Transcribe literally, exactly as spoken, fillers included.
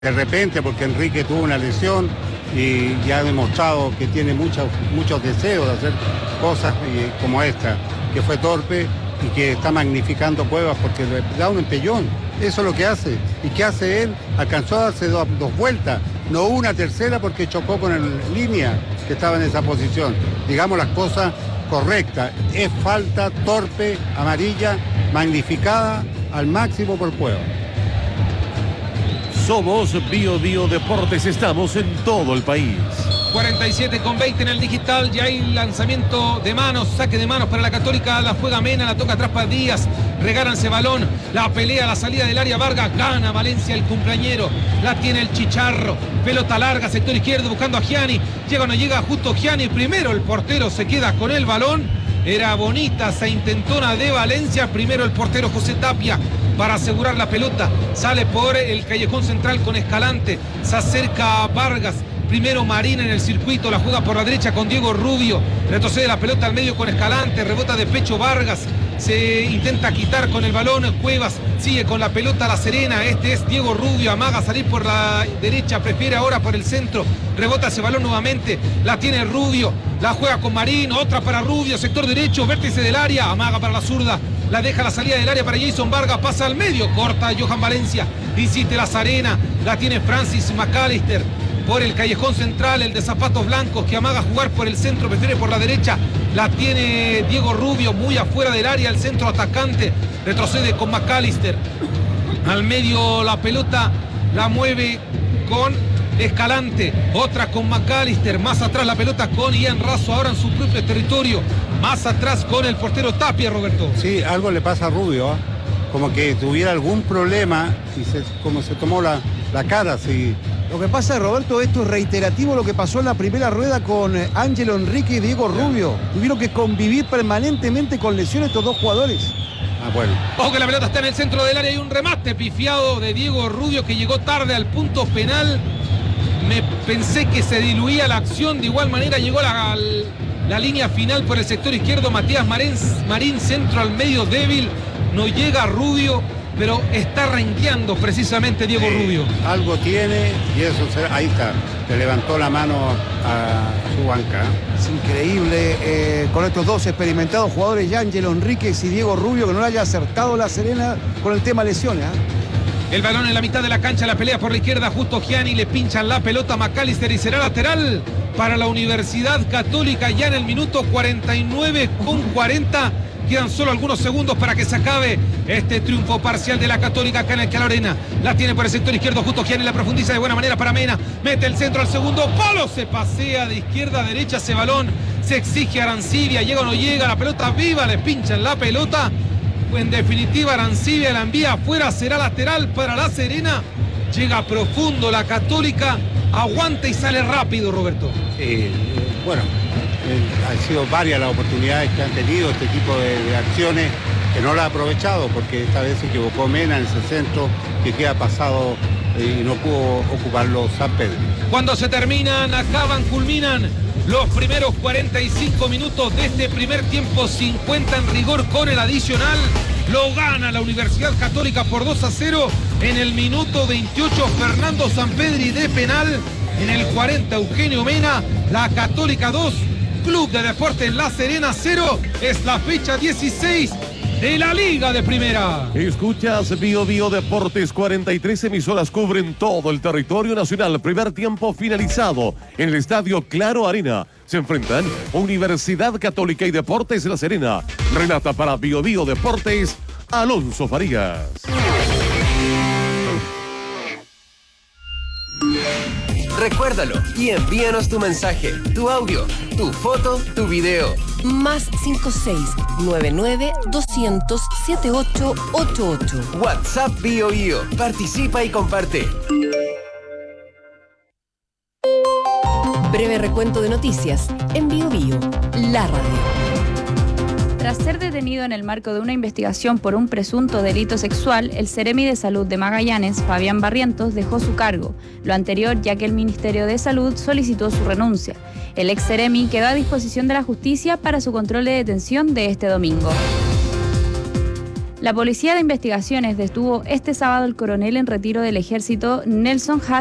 de repente, porque Enrique tuvo una lesión y ya ha demostrado que tiene muchos, muchos deseos de hacer cosas y, como esta, que fue torpe y que está magnificando Cuevas porque le da un empellón. Eso es lo que hace. ¿Y qué hace él? Alcanzó a darse dos, dos vueltas, no una tercera porque chocó con el línea que estaba en esa posición. Digamos las cosas correctas. Es falta torpe, amarilla, magnificada al máximo por Cuevas. Somos Bio Bio Deportes, estamos en todo el país. cuarenta y siete con veinte en el digital, ya hay lanzamiento de manos, saque de manos para la Católica, la juega Mena, la toca atrás para Díaz, regalan ese balón, la pelea, la salida del área, Vargas, gana Valencia el cumpleañero, la tiene el Chicharro, pelota larga, sector izquierdo buscando a Gianni, llega o no llega justo Gianni, primero el portero se queda con el balón, era bonita esa intentona de Valencia, primero el portero José Tapia, para asegurar la pelota, sale por el callejón central con Escalante, se acerca a Vargas, primero Marín en el circuito, la juega por la derecha con Diego Rubio, retrocede la pelota al medio con Escalante, rebota de pecho Vargas, se intenta quitar con el balón Cuevas, sigue con la pelota La Serena, este es Diego Rubio, amaga salir por la derecha, prefiere ahora por el centro, rebota ese balón nuevamente, la tiene Rubio, la juega con Marín, otra para Rubio, sector derecho, vértice del área, amaga para la zurda, la deja la salida del área para Jason Vargas, pasa al medio, corta Johan Valencia, insiste La Serena, la tiene Francis McAllister, por el callejón central, el de zapatos blancos que amaga jugar por el centro, prefiere por la derecha, la tiene Diego Rubio, muy afuera del área, el centro atacante, retrocede con McAllister, al medio la pelota la mueve con Escalante, otra con McAllister, más atrás la pelota con Ian Razo, ahora en su propio territorio, más atrás con el portero Tapia, Roberto. Sí, algo le pasa a Rubio, ¿eh? Como que tuviera algún problema y se, como se tomó la, la cara, sí. Lo que pasa, Roberto, esto es reiterativo lo que pasó en la primera rueda con Ángelo Enrique y Diego Rubio. Tuvieron que convivir permanentemente con lesiones estos dos jugadores. Ah, bueno. Ojo que la pelota está en el centro del área y un remate pifiado de Diego Rubio que llegó tarde al punto penal. Me pensé que se diluía la acción, de igual manera llegó la, la línea final por el sector izquierdo. Matías Marín, Marín centro al medio débil, no llega Rubio, pero está renqueando precisamente Diego Sí, Rubio. Algo tiene y eso, se, ahí está, le levantó la mano a su banca. Es increíble eh, con estos dos experimentados jugadores, ya Ángelo Enríquez y Diego Rubio, que no le haya acertado La Serena con el tema lesiones. ¿eh? El balón en la mitad de la cancha, la pelea por la izquierda, justo Gianni, le pinchan la pelota a McAllister y será lateral para la Universidad Católica ya en el minuto cuarenta y nueve con cuarenta. Quedan solo algunos segundos para que se acabe este triunfo parcial de la Católica acá en el Calorena. La tiene por el sector izquierdo, justo Gianni, la profundiza de buena manera para Mena. Mete el centro al segundo palo, se pasea de izquierda a derecha ese balón. Se exige Arancibia, llega o no llega, la pelota viva, le pinchan la pelota. En definitiva, Arancibia la envía afuera, será lateral para La Serena. Llega profundo la Católica, aguanta y sale rápido, Roberto. Sí, bueno, eh, han sido varias las oportunidades que han tenido este tipo de, de acciones que no la ha aprovechado, porque esta vez se equivocó Mena en ese centro que queda pasado eh, y no pudo ocuparlo San Pedro. Cuando se terminan, acaban, culminan los primeros cuarenta y cinco minutos de este primer tiempo, cincuenta en rigor con el adicional. Lo gana la Universidad Católica por dos a cero. En el minuto veintiocho, Fernando Sampedri de penal. En el cuarenta, Eugenio Mena. La Católica dos, Club de Deportes La Serena cero. Es la fecha dieciséis de la Liga de Primera. Escuchas Bio Bio Deportes, cuarenta y tres emisoras cubren todo el territorio nacional. Primer tiempo finalizado en el Estadio Claro Arena. Se enfrentan Universidad Católica y Deportes La Serena. Relata para Bio Bio Deportes, Alonso Farías. Recuérdalo y envíanos tu mensaje, tu audio, tu foto, tu video. Más cinco seis nueve nueve dos cero cero siete ocho ocho ocho. WhatsApp Bio Bio. Participa y comparte. Breve recuento de noticias en Bio Bio, la radio. Tras ser detenido en el marco de una investigación por un presunto delito sexual, el Seremi de Salud de Magallanes, Fabián Barrientos, dejó su cargo. Lo anterior ya que el Ministerio de Salud solicitó su renuncia. El ex Seremi quedó a disposición de la justicia para su control de detención de este domingo. La Policía de Investigaciones detuvo este sábado al coronel en retiro del ejército Nelson Haas